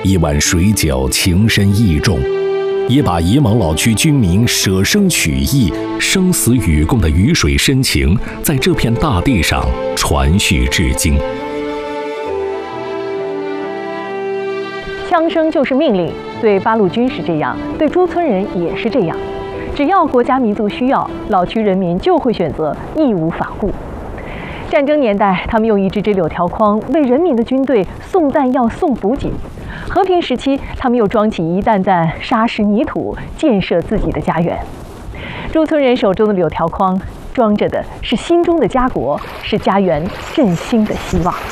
一碗水饺情深意重，也把沂蒙老区居民舍生取义、生死与共的鱼水深情，在这片大地上传续至今。 枪声就是命令，对八路军是这样，对朱村人也是这样。只要国家民族需要，老区人民就会选择义无反顾。战争年代，他们用一支支柳条筐为人民的军队送弹药、送补给；和平时期，他们又装起一担担沙石泥土，建设自己的家园。朱村人手中的柳条筐，装着的是心中的家国，是家园振兴的希望。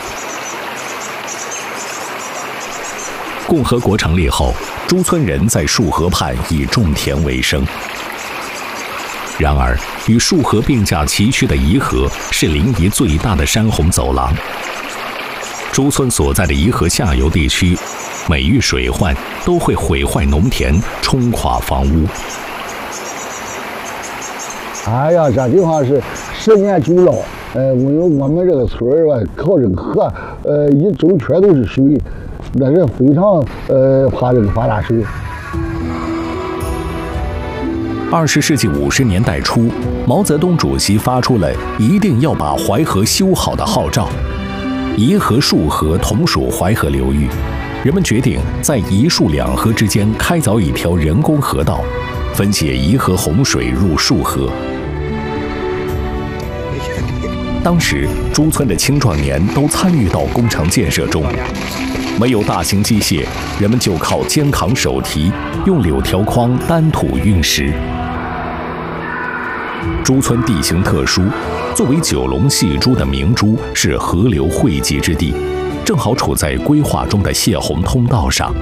共和国成立后，朱村人在束河畔以种田为生。然而，与束河并驾齐驱的沂河是临沂最大的山洪走廊。朱村所在的沂河下游地区，每遇水患都会毁坏农田，冲垮房屋。 哎呀，这地方是10年久涝。我们这个村儿吧，靠这个河，一周全都是水。那人非常怕这个发大水。 20世纪50年代初，毛泽东主席发出了一定要把淮河修好的号召。沂河、束河同属淮河流域，人们决定在沂束两河之间开凿一条人工河道，分解沂河洪水入束河。当时，朱村的青壮年都参与到工程建设中。没有大型机械，人们就靠肩扛手提，用柳条筐担土运石。朱村地形特殊，作为九龙戏珠的明珠，是河流汇集之地，正好处在规划中的泄洪通道上。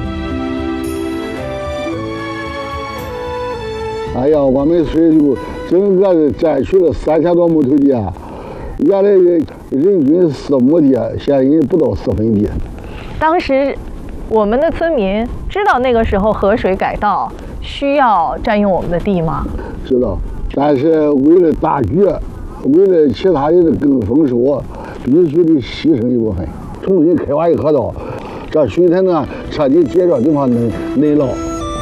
哎呀，我们村就整个占去了3000多亩土地啊，原来人均4亩地，现在人不到4分地。 当时，我们的村民知道那个时候河水改道需要占用我们的地吗？ 知道，但是为了大局，为了其他人的更丰收，必须得牺牲一部分，重新开挖一河道，这水才能彻底解决地方内涝。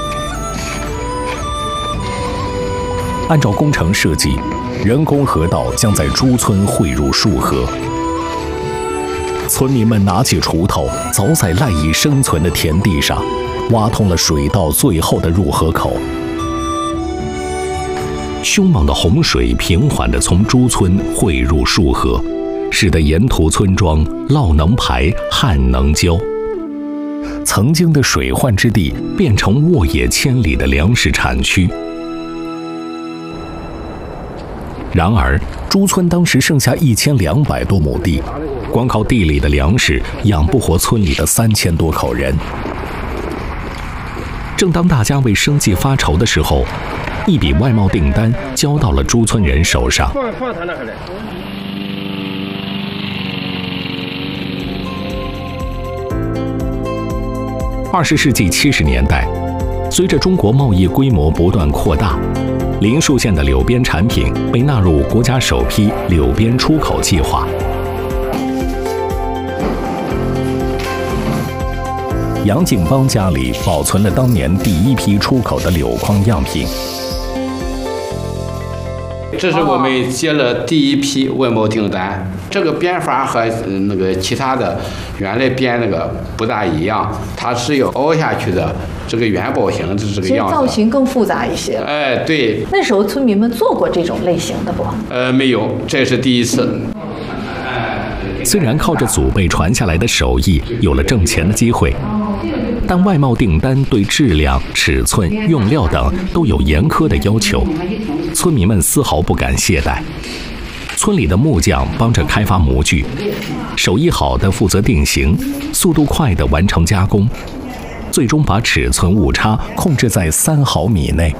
按照工程设计，人工河道将在朱村汇入束河。村民们拿起锄头，凿在赖以生存的田地上，挖通了水道最后的入河口。凶猛的洪水平缓地从朱村汇入束河，使得沿途村庄涝能排，旱能浇。曾经的水患之地变成沃野千里的粮食产区。然而，朱村当时剩下1200多亩地，光靠地里的粮食养不活村里的3000多口人。正当大家为生计发愁的时候，一笔外贸订单交到了朱村人手上。20世纪70年代，随着中国贸易规模不断扩大，林树县的柳边产品被纳入国家首批柳边出口计划。杨敬邦家里保存了当年第一批出口的柳筐样品。 这是我们接了第一批外贸订单，这个编法和那个其他的原来编那个不大一样，它是要凹下去的。这个元宝形是这个样子， 造型更复杂一些。 哎，对。 那时候村民们做过这种类型的不？ 没有，这是第一次。 虽然靠着祖辈传下来的手艺有了挣钱的机会，但外贸订单对质量、尺寸、用料等都有严苛的要求，村民们丝毫不敢懈怠。村里的木匠帮着开发模具，手艺好的负责定型，速度快的完成加工，最终把尺寸误差控制在3毫米内。